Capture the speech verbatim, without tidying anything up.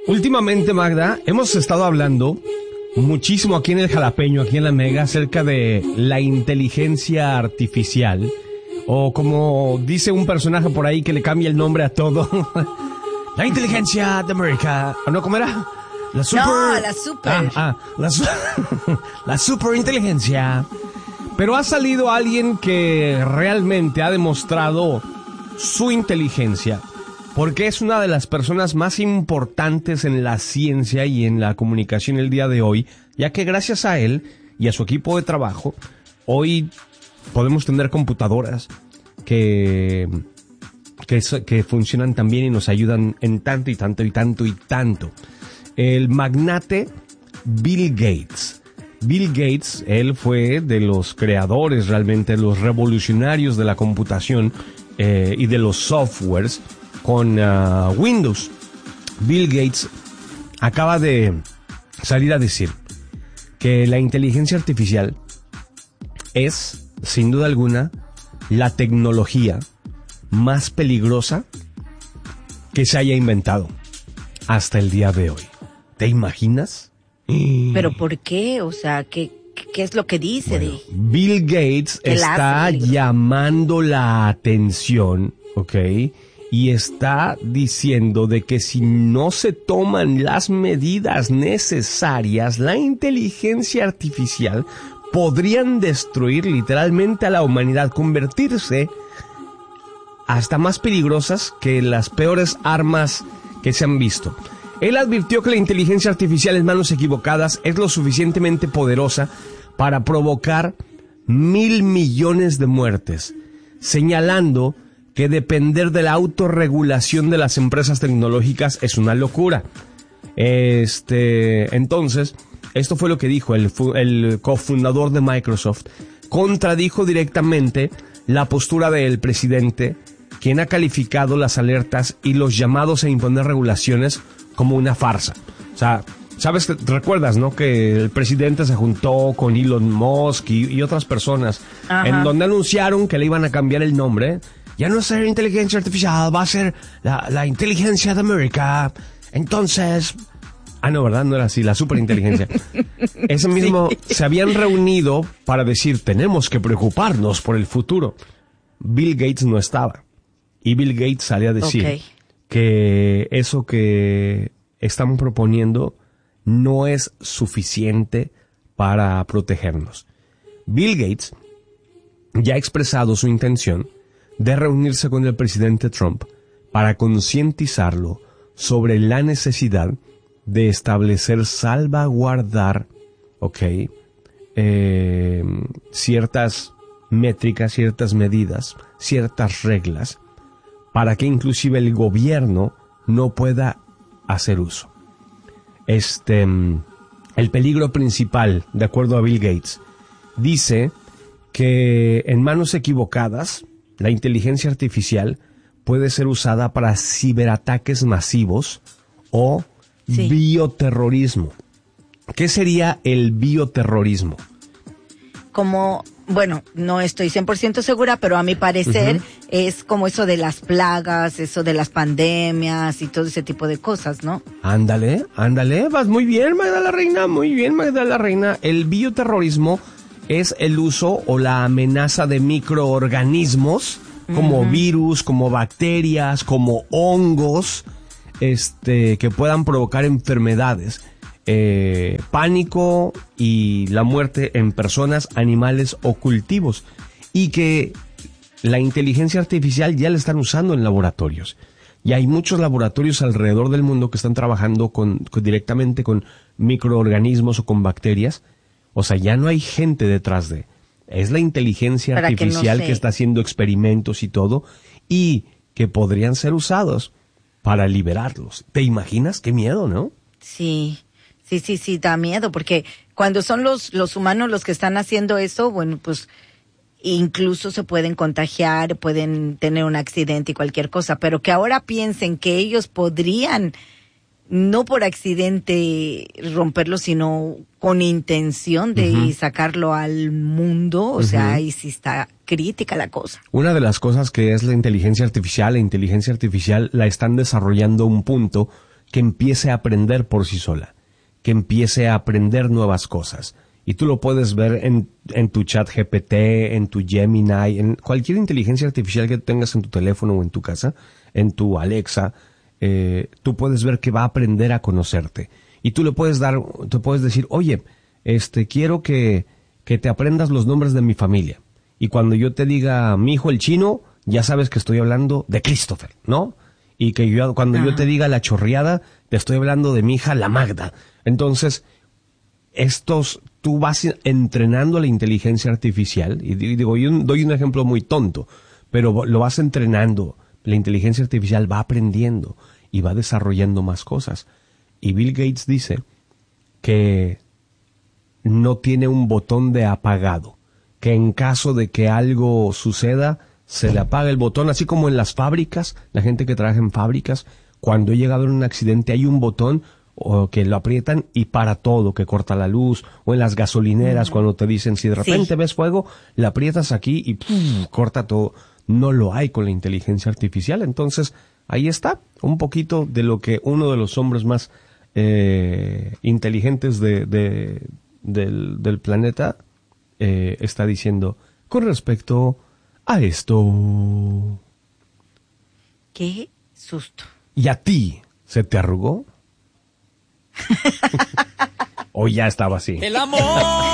Últimamente, Magda, hemos estado hablando muchísimo aquí en el Jalapeño, aquí en la Mega, acerca de la inteligencia artificial, o como dice un personaje por ahí que le cambia el nombre a todo, la inteligencia de América. ¿No, cómo era? La super... No, la super. Ah, ah, la, su... la superinteligencia. Pero ha salido alguien que realmente ha demostrado su inteligencia, porque es una de las personas más importantes en la ciencia y en la comunicación el día de hoy, ya que gracias a él y a su equipo de trabajo, hoy podemos tener computadoras que, que, que funcionan también y nos ayudan en tanto y tanto y tanto y tanto. El magnate Bill Gates. Bill Gates, él fue de los creadores realmente, los revolucionarios de la computación eh, y de los softwares con uh, Windows. Bill Gates acaba de salir a decir que la inteligencia artificial es, sin duda alguna, la tecnología más peligrosa que se haya inventado hasta el día de hoy. ¿Te imaginas? ¿Pero por qué? O sea, ¿qué, qué es lo que dice? Bueno, de Bill Gates está llamando la atención, ¿ok? Y está diciendo de que si no se toman las medidas necesarias, la inteligencia artificial podrían destruir literalmente a la humanidad, convertirse hasta más peligrosas que las peores armas que se han visto. Él advirtió que la inteligencia artificial en manos equivocadas es lo suficientemente poderosa para provocar mil millones de muertes, señalando que depender de la autorregulación de las empresas tecnológicas es una locura. Este, entonces, esto fue lo que dijo el, el cofundador de Microsoft. Contradijo directamente la postura del presidente, quien ha calificado las alertas y los llamados a imponer regulaciones como una farsa. O sea, sabes, que recuerdas, ¿no? Que el presidente se juntó con Elon Musk y, y otras personas, ajá, en donde anunciaron que le iban a cambiar el nombre. Ya no va a ser inteligencia artificial, va a ser la, la inteligencia de América. Entonces... Ah, no, ¿verdad? No era así, la superinteligencia. Ese mismo, sí. Se habían reunido para decir, tenemos que preocuparnos por el futuro. Bill Gates no estaba. Y Bill Gates sale a decir... Okay. Que eso que están proponiendo no es suficiente para protegernos. Bill Gates ya ha expresado su intención de reunirse con el presidente Trump para concientizarlo sobre la necesidad de establecer, salvaguardar, ok, eh, ciertas métricas, ciertas medidas, ciertas reglas, para que inclusive el gobierno no pueda hacer uso. Este, el peligro principal, de acuerdo a Bill Gates, dice que en manos equivocadas, la inteligencia artificial puede ser usada para ciberataques masivos o sí. bioterrorismo. ¿Qué sería el bioterrorismo? Como... Bueno, no estoy cien por ciento segura, pero a mi parecer uh-huh. es como eso de las plagas, eso de las pandemias y todo ese tipo de cosas, ¿no? Ándale, ándale, vas muy bien, Magda la Reina, muy bien, Magda la Reina. El bioterrorismo es el uso o la amenaza de microorganismos, como uh-huh. virus, como bacterias, como hongos, este, que puedan provocar enfermedades. Eh, pánico y la muerte en personas, animales o cultivos, y que la inteligencia artificial ya la están usando en laboratorios, y hay muchos laboratorios alrededor del mundo que están trabajando con, con directamente con microorganismos o con bacterias. O sea, ya no hay gente detrás de, es la inteligencia Para artificial que, no que está haciendo experimentos y todo, y que podrían ser usados para liberarlos. ¿Te imaginas? Qué miedo, ¿no? Sí. Sí, sí, sí, da miedo, porque cuando son los, los humanos los que están haciendo eso, bueno, pues incluso se pueden contagiar, pueden tener un accidente y cualquier cosa, pero que ahora piensen que ellos podrían, no por accidente romperlo, sino con intención de uh-huh. sacarlo al mundo, o uh-huh. sea, ahí sí está crítica la cosa. Una de las cosas que es la inteligencia artificial, la inteligencia artificial la están desarrollando a un punto que empiece a aprender por sí sola, que empiece a aprender nuevas cosas. Y tú lo puedes ver en, en tu chat G P T, en tu Gemini, en cualquier inteligencia artificial que tengas en tu teléfono o en tu casa, en tu Alexa, eh, tú puedes ver que va a aprender a conocerte. Y tú le puedes dar, tú puedes decir, oye, este, quiero que, que te aprendas los nombres de mi familia. Y cuando yo te diga, mi hijo el chino, ya sabes que estoy hablando de Christopher, ¿no? Y que yo, cuando ah. yo te diga la chorreada, te estoy hablando de mi hija, la Magda. Entonces, estos, tú vas entrenando la inteligencia artificial, y digo, yo doy un ejemplo muy tonto, pero lo vas entrenando, la inteligencia artificial va aprendiendo y va desarrollando más cosas. Y Bill Gates dice que no tiene un botón de apagado, que en caso de que algo suceda, se le apaga el botón, así como en las fábricas, la gente que trabaja en fábricas, cuando llega a haber un accidente hay un botón o que lo aprietan y para todo, que corta la luz, o en las gasolineras uh-huh. cuando te dicen, si de repente sí. ves fuego, le aprietas aquí y ¡pum! Corta todo. No lo hay con la inteligencia artificial. Entonces, ahí está, un poquito de lo que uno de los hombres más eh, inteligentes de, de, del, del planeta eh, está diciendo con respecto a esto. ¡Qué susto! ¿Y a ti se te arrugó? ¿O ya estaba así? El amor.